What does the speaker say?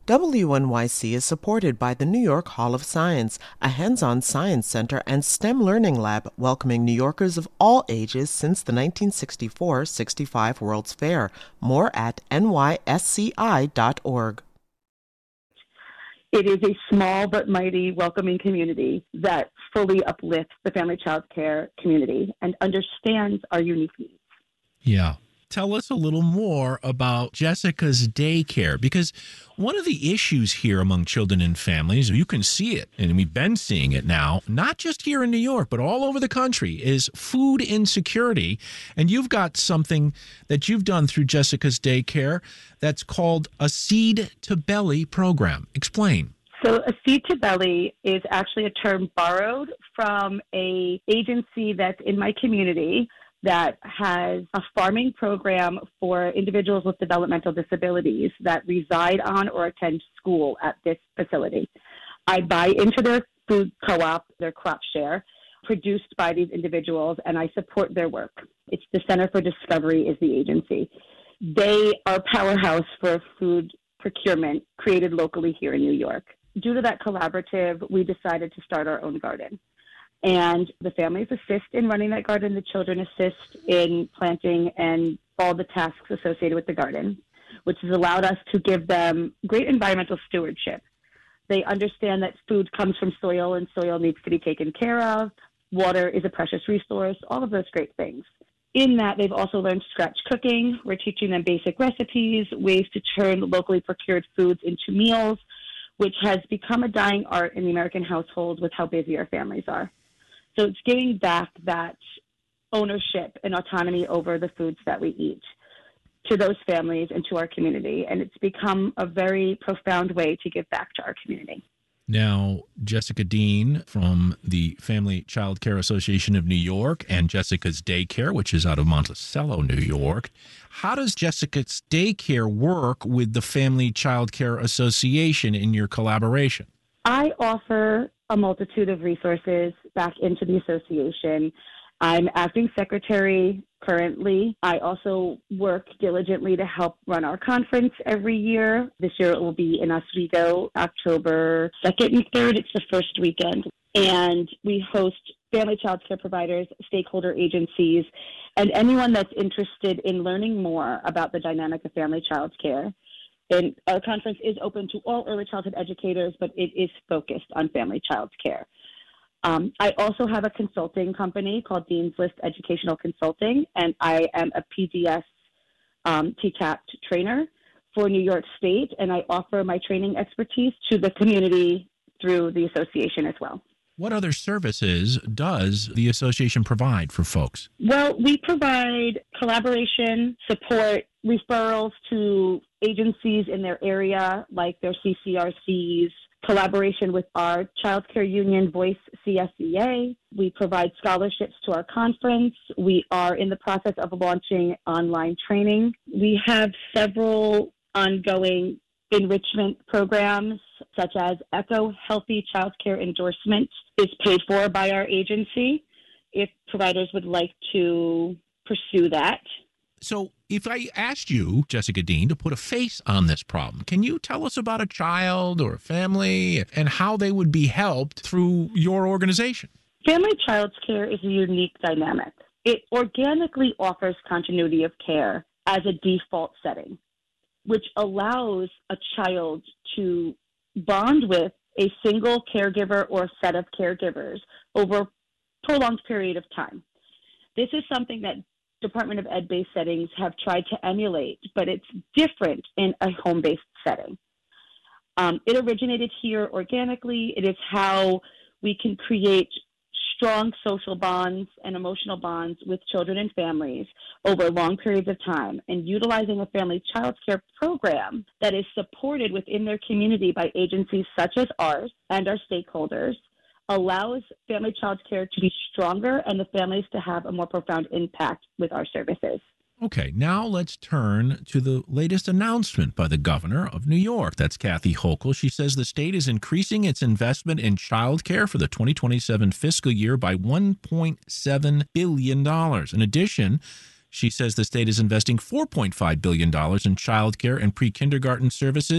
WNYC is supported by the New York Hall of Science, a hands-on science center and STEM learning lab welcoming New Yorkers of all ages since the 1964-65 World's Fair. More at nysci.org. It is a small but mighty welcoming community that fully uplifts the family child care community and understands our unique needs. Yeah. Tell us a little more about Jessica's Daycare, because one of the issues here among children and families, you can see it, and we've been seeing it now, not just here in New York, but all over the country, is food insecurity. And you've got something that you've done through Jessica's Daycare that's called a Seed to Belly program. Explain. So a Seed to Belly is actually a term borrowed from an agency that's in my community that has a farming program for individuals with developmental disabilities that reside on or attend school at this facility. I buy into their food co-op, their crop share, produced by these individuals, and I support their work. It's the Center for Discovery is the agency. They are a powerhouse for food procurement created locally here in New York. Due to that collaborative, we decided to start our own garden. And the families assist in running that garden. The children assist in planting and all the tasks associated with the garden, which has allowed us to give them great environmental stewardship. They understand that food comes from soil and soil needs to be taken care of. Water is a precious resource, all of those great things. In that, they've also learned scratch cooking. We're teaching them basic recipes, ways to turn locally procured foods into meals, which has become a dying art in the American household with how busy our families are. So it's giving back that ownership and autonomy over the foods that we eat to those families and to our community. And it's become a very profound way to give back to our community. Now, Jessica Dean from the Family Child Care Association of New York and Jessica's Daycare, which is out of Monticello, New York. How does Jessica's Daycare work with the Family Child Care Association in your collaboration? I offer a multitude of resources back into the association. I'm acting secretary currently. I also work diligently to help run our conference every year. This year it will be in Oswego, October 2nd and 3rd. It's the first weekend. And we host family child care providers, stakeholder agencies, and anyone that's interested in learning more about the dynamic of family child care. And our conference is open to all early childhood educators, but it is focused on family child care. I also have a consulting company called Dean's List Educational Consulting, and I am a PDS TCAP trainer for New York State, and I offer my training expertise to the community through the association as well. What other services does the association provide for folks? Well, we provide collaboration, support, referrals to agencies in their area, like their CCRCs, collaboration with our child care union, Voice CSEA. We provide scholarships to our conference. We are in the process of launching online training. We have several ongoing enrichment programs, such as ECHO Healthy Child Care Endorsement is paid for by our agency if providers would like to pursue that. So if I asked you, Jessica Dean, to put a face on this problem, can you tell us about a child or a family and how they would be helped through your organization? Family child care is a unique dynamic. It organically offers continuity of care as a default setting, which allows a child to bond with a single caregiver or set of caregivers over a prolonged period of time. This is something that Department of Ed-based settings have tried to emulate, but it's different in a home-based setting. It originated here organically. It is how we can create strong social bonds and emotional bonds with children and families over long periods of time, and utilizing a family child care program that is supported within their community by agencies such as ours and our stakeholders allows family child care to be stronger and the families to have a more profound impact with our services. Okay, now let's turn to the latest announcement by the governor of New York. That's Kathy Hochul. She says the state is increasing its investment in child care for the 2027 fiscal year by $1.7 billion. In addition, she says the state is investing $4.5 billion in child care and pre-kindergarten services